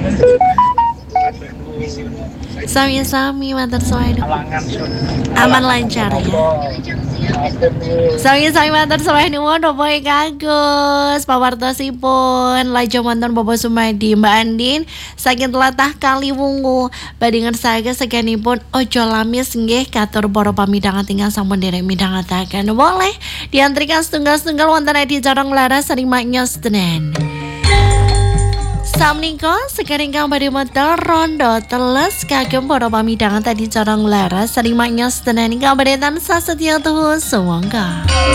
Sami-sami matur suwun. Alangan sun. Aman lancar ya. Sami-sami matur suwun nuwun Bapak Ing Agus. Pawartosipun lajeng wonten Bapak Sumadi Mbak Andin saking tlatah Kaliwungu. Badhe ngersakaken segenipun Ojo Lamis nggih katur para pamidhangan tinggal sampun derek midhangetaken. Boleh diantrikan setunggal-setunggal wonten di Corong Laras Sarima Nyos Tenen. Samnika sekarang kang badhe motor rondo teles kagem para pamidhangan tadi Corong Laras Sarima Nyos Tenen kang badhe tansah setya tuhu sumangga.